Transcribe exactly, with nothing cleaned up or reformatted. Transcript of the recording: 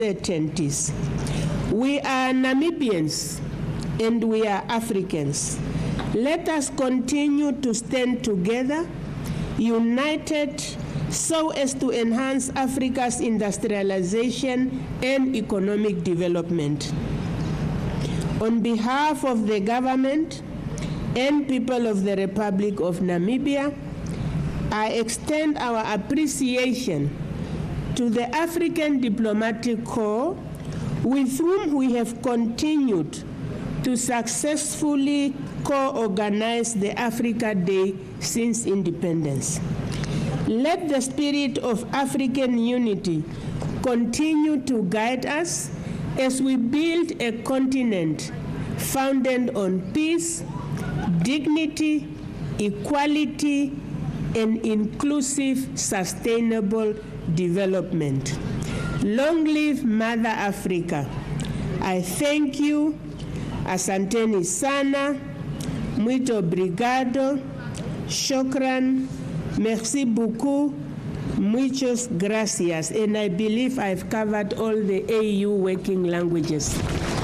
uncertainties. We are Namibians and we are Africans. Let us continue to stand together, united, so as to enhance Africa's industrialization and economic development. On behalf of the government and people of the Republic of Namibia, I extend our appreciation to the African Diplomatic Corps, with whom we have continued to successfully co-organize the Africa Day since independence. Let the spirit of African unity continue to guide us as we build a continent founded on peace, dignity, equality, and inclusive, sustainable development. Long live Mother Africa. I thank you. Asanteni sana. Muito obrigado. Shukran. Merci beaucoup. Muchas gracias. And I believe I've covered all the A U working languages.